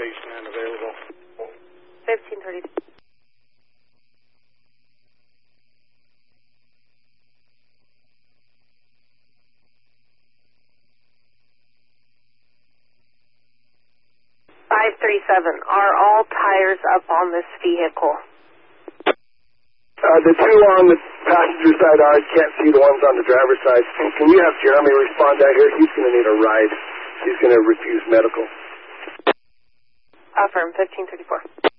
spaceman available. 1530. Are all tires up on this vehicle? The two on the passenger side are. I can't see the ones on the driver's side. Can you have Jeremy respond out here? He's going to need a ride. He's going to refuse medical. Affirm, 1534.